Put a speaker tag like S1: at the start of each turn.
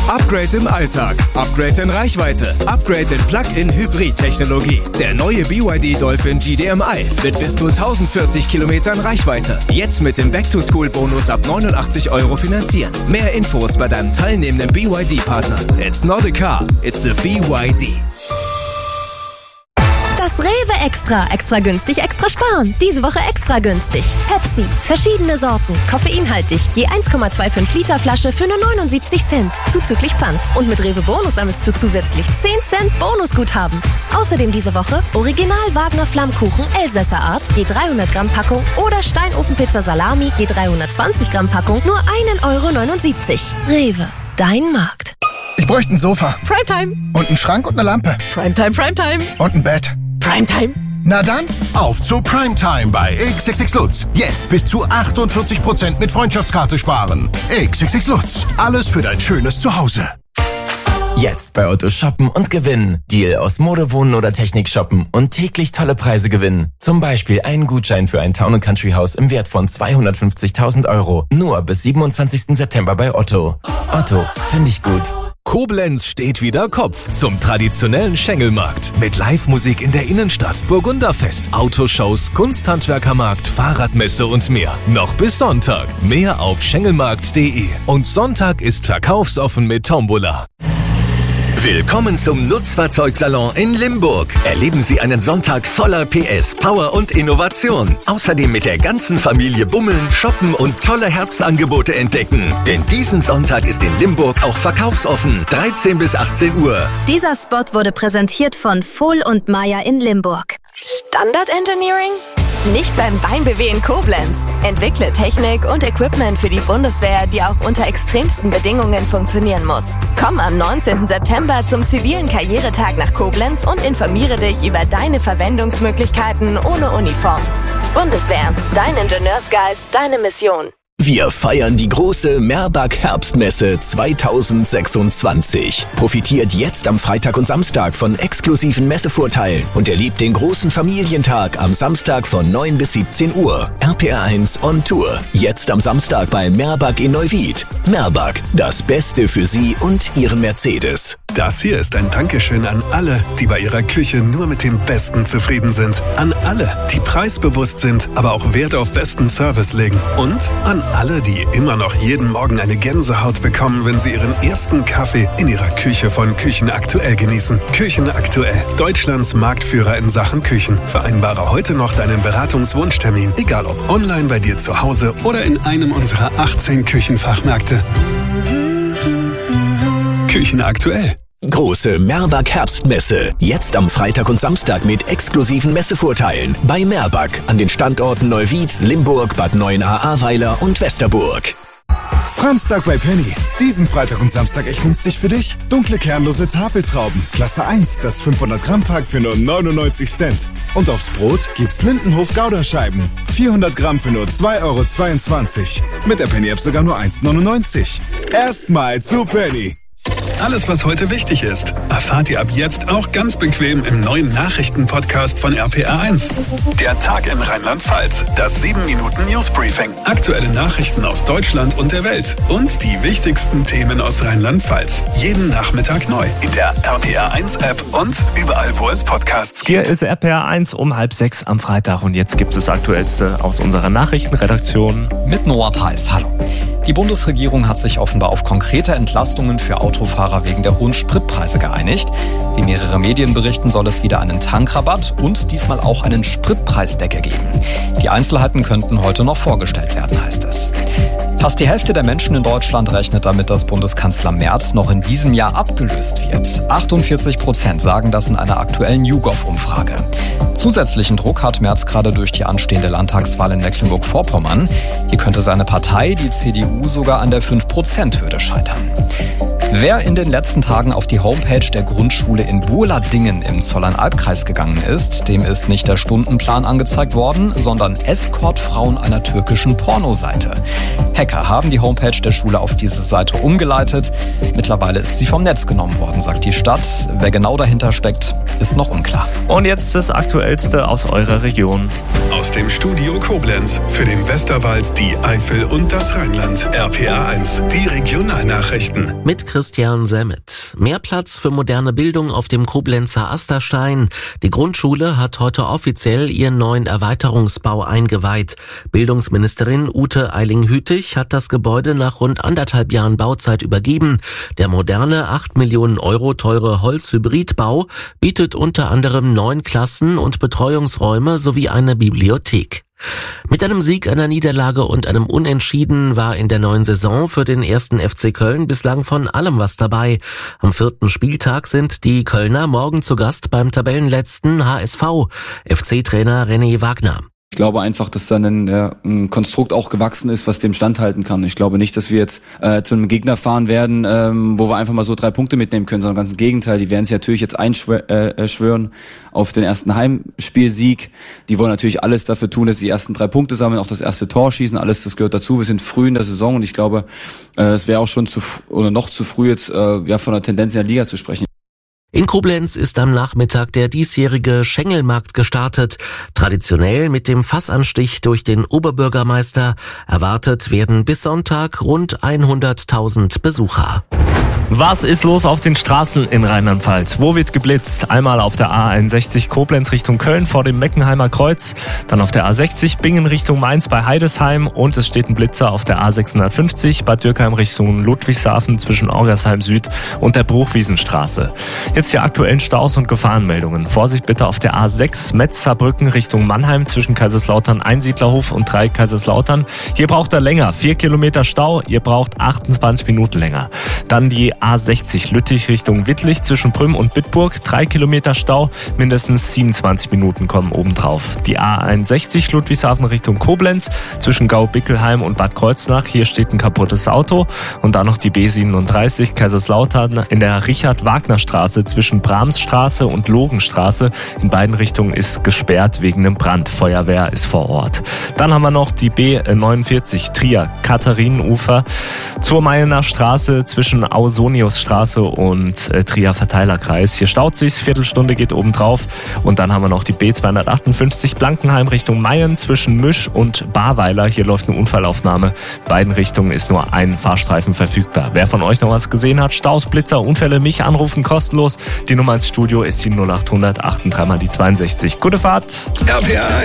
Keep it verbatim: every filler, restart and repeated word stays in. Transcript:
S1: Upgrade im Alltag, Upgrade in Reichweite, Upgrade in Plug-in-Hybrid-Technologie. Der neue B Y D Dolphin G D M I mit bis zu tausendvierzig Kilometern Reichweite. Jetzt mit dem Back-to-School-Bonus ab neunundachtzig Euro finanzieren. Mehr Infos bei deinem teilnehmenden B Y D-Partner. It's not a car, it's a B Y D.
S2: Das Rewe Extra. Extra günstig, extra sparen. Diese Woche extra günstig. Pepsi. Verschiedene Sorten. Koffeinhaltig. Je eins Komma fünfundzwanzig Liter Flasche für nur neunundsiebzig Cent. Zuzüglich Pfand. Und mit Rewe Bonus sammelst du zusätzlich zehn Cent Bonusguthaben. Außerdem diese Woche Original Wagner Flammkuchen Elsässer Art. Je dreihundert Gramm Packung. Oder Steinofenpizza Salami. Je dreihundertzwanzig Gramm Packung. Nur ein Euro neunundsiebzig. Rewe. Dein Markt.
S3: Ich bräuchte ein Sofa.
S4: Primetime.
S3: Und einen Schrank und eine Lampe.
S4: Primetime, Primetime.
S3: Und ein Bett.
S4: Primetime.
S3: Na dann,
S5: auf zu Primetime bei X X X Lutz. Jetzt bis zu achtundvierzig Prozent mit Freundschaftskarte sparen. X X X Lutz. Alles für dein schönes Zuhause.
S6: Jetzt bei Otto shoppen und gewinnen. Deal aus Mode, Wohnen oder Technik shoppen und täglich tolle Preise gewinnen. Zum Beispiel einen Gutschein für ein Town and Country Haus im Wert von zweihundertfünfzigtausend Euro. Nur bis siebenundzwanzigsten September bei Otto. Otto, finde ich gut.
S1: Koblenz steht wieder Kopf zum traditionellen Schengelmarkt mit Live-Musik in der Innenstadt, Burgunderfest, Autoshows, Kunsthandwerkermarkt, Fahrradmesse und mehr. Noch bis Sonntag. Mehr auf schengelmarkt punkt de. Und Sonntag ist verkaufsoffen mit Tombola.
S7: Willkommen zum Nutzfahrzeugsalon in Limburg. Erleben Sie einen Sonntag voller P S, Power und Innovation. Außerdem mit der ganzen Familie bummeln, shoppen und tolle Herbstangebote entdecken. Denn diesen Sonntag ist in Limburg auch verkaufsoffen. dreizehn bis achtzehn Uhr.
S8: Dieser Spot wurde präsentiert von Vohl und Meyer in Limburg.
S9: Standard Engineering? Nicht beim BeimBw in Koblenz. Entwickle Technik und Equipment für die Bundeswehr, die auch unter extremsten Bedingungen funktionieren muss. Komm am neunzehnten September zum zivilen Karrieretag nach Koblenz und informiere dich über deine Verwendungsmöglichkeiten ohne Uniform. Bundeswehr, dein Ingenieursgeist, deine Mission.
S10: Wir feiern die große Merbag Herbstmesse zweitausendsechsundzwanzig. Profitiert jetzt am Freitag und Samstag von exklusiven Messevorteilen und erlebt den großen Familientag am Samstag von neun bis siebzehn Uhr. R P R eins on Tour. Jetzt am Samstag bei Merbag in Neuwied. Merbag, das Beste für Sie und Ihren Mercedes.
S11: Das hier ist ein Dankeschön an alle, die bei ihrer Küche nur mit dem Besten zufrieden sind. An alle, die preisbewusst sind, aber auch Wert auf besten Service legen. Und an alle, die immer noch jeden Morgen eine Gänsehaut bekommen, wenn sie ihren ersten Kaffee in ihrer Küche von Küchen Aktuell genießen. Küchen Aktuell, Deutschlands Marktführer in Sachen Küchen. Vereinbare heute noch deinen Beratungswunschtermin, egal ob online bei dir zu Hause oder in einem unserer achtzehn Küchenfachmärkte. Küchen Aktuell.
S10: Große Merbag Herbstmesse. Jetzt am Freitag und Samstag mit exklusiven Messevorteilen. Bei Merbag an den Standorten Neuwied, Limburg, Bad Neuenahr-Ahrweiler und Westerburg.
S12: Framstag bei Penny. Diesen Freitag und Samstag echt günstig für dich. Dunkle kernlose Tafeltrauben. Klasse eins, das fünfhundert Gramm Pack für nur neunundneunzig Cent. Und aufs Brot gibt's Lindenhof Gouda-Scheiben. vierhundert Gramm für nur zwei Euro zweiundzwanzig. Mit der Penny-App sogar nur eins neunundneunzig. Erstmal zu Penny.
S11: Alles, was heute wichtig ist, erfahrt ihr ab jetzt auch ganz bequem im neuen Nachrichten-Podcast von R P R eins. Der Tag in Rheinland-Pfalz. Das sieben Minuten Newsbriefing. Aktuelle Nachrichten aus Deutschland und der Welt. Und die wichtigsten Themen aus Rheinland-Pfalz. Jeden Nachmittag neu in der R P R eins App und überall, wo es Podcasts gibt.
S13: Hier ist R P R eins um halb sechs am Freitag und jetzt gibt es das Aktuellste aus unserer Nachrichtenredaktion.
S14: Mit Noah Theis. Hallo. Die Bundesregierung hat sich offenbar auf konkrete Entlastungen für Autofahrer wegen der hohen Spritpreise geeinigt. Wie mehrere Medien berichten, soll es wieder einen Tankrabatt und diesmal auch einen Spritpreisdeckel geben. Die Einzelheiten könnten heute noch vorgestellt werden, heißt es. Fast die Hälfte der Menschen in Deutschland rechnet damit, dass Bundeskanzler Merz noch in diesem Jahr abgelöst wird. achtundvierzig Prozent sagen das in einer aktuellen YouGov-Umfrage. Zusätzlichen Druck hat Merz gerade durch die anstehende Landtagswahl in Mecklenburg-Vorpommern. Hier könnte seine Partei, die C D U, sogar an der fünf Prozent Hürde scheitern. Wer in den letzten Tagen auf die Homepage der Grundschule in Burladingen im Zollernalbkreis gegangen ist, dem ist nicht der Stundenplan angezeigt worden, sondern Escortfrauen einer türkischen Pornoseite. Hacker haben die Homepage der Schule auf diese Seite umgeleitet. Mittlerweile ist sie vom Netz genommen worden, sagt die Stadt. Wer genau dahinter steckt, ist noch unklar.
S13: Und jetzt das Aktuellste aus eurer Region.
S11: Aus dem Studio Koblenz für den Westerwald, die Eifel und das Rheinland. R P R eins, die Regionalnachrichten.
S15: Mit
S4: Christian Semmet. Mehr Platz für moderne Bildung auf dem Koblenzer Asterstein. Die Grundschule hat heute offiziell ihren neuen Erweiterungsbau eingeweiht. Bildungsministerin Ute Eiling-Hütig hat das Gebäude nach rund anderthalb Jahren Bauzeit übergeben. Der moderne, acht Millionen Euro teure Holzhybridbau bietet unter anderem neun Klassen und Betreuungsräume sowie eine Bibliothek. Mit einem Sieg, einer Niederlage und einem Unentschieden war in der neuen Saison für den ersten F C Köln bislang von allem was dabei. Am vierten Spieltag sind die Kölner morgen zu Gast beim Tabellenletzten H S V. F C-Trainer René Wagner.
S15: Ich glaube einfach, dass dann ein, ja, ein Konstrukt auch gewachsen ist, was dem standhalten kann. Ich glaube nicht, dass wir jetzt äh, zu einem Gegner fahren werden, ähm, wo wir einfach mal so drei Punkte mitnehmen können, sondern ganz im Gegenteil. Die werden sich natürlich jetzt einschwören äh, auf den ersten Heimspielsieg. Die wollen natürlich alles dafür tun, dass sie die ersten drei Punkte sammeln, auch das erste Tor schießen. Alles, das gehört dazu. Wir sind früh in der Saison und ich glaube, äh, es wäre auch schon zu oder noch zu früh jetzt äh, ja von der Tendenz in der Liga zu sprechen.
S4: In Koblenz ist am Nachmittag der diesjährige Schengelmarkt gestartet. Traditionell mit dem Fassanstich durch den Oberbürgermeister. Erwartet werden bis Sonntag rund hunderttausend Besucher.
S13: Was ist los auf den Straßen in Rheinland-Pfalz? Wo wird geblitzt? Einmal auf der A einundsechzig Koblenz Richtung Köln vor dem Meckenheimer Kreuz, dann auf der A sechzig Bingen Richtung Mainz bei Heidesheim und es steht ein Blitzer auf der A sechshundertfünfzig Bad Dürkheim Richtung Ludwigshafen zwischen Orgersheim Süd und der Bruchwiesenstraße. Jetzt die aktuellen Staus und Gefahrenmeldungen. Vorsicht bitte auf der A sechs Metzerbrücken Richtung Mannheim zwischen Kaiserslautern Einsiedlerhof und drei Kaiserslautern. Hier braucht er länger, vier Kilometer Stau, ihr braucht achtundzwanzig Minuten länger. Dann die A sechzig Lüttich Richtung Wittlich zwischen Prüm und Bitburg, drei Kilometer Stau, mindestens siebenundzwanzig Minuten kommen obendrauf. Die A einundsechzig Ludwigshafen Richtung Koblenz zwischen Gau-Bickelheim und Bad Kreuznach, hier steht ein kaputtes Auto. Und dann noch die B siebenunddreißig Kaiserslautern in der Richard-Wagner-Straße zwischen Brahmsstraße und Logenstraße. In beiden Richtungen ist gesperrt wegen einem Brand. Feuerwehr ist vor Ort. Dann haben wir noch die B neunundvierzig Trier Katharinenufer zur Mayener Straße zwischen Ausoniusstraße und äh, Trier Verteilerkreis. Hier staut sich's, Viertelstunde geht oben drauf. Und dann haben wir noch die B zweihundertachtundfünfzig Blankenheim Richtung Mayen zwischen Misch und Barweiler. Hier läuft eine Unfallaufnahme. In beiden Richtungen ist nur ein Fahrstreifen verfügbar. Wer von euch noch was gesehen hat, Staus, Blitzer, Unfälle, mich anrufen, kostenlos. Die Nummer ins Studio ist die null acht hundert achtunddreißig mal die zweiundsechzig. Gute Fahrt!
S5: R P R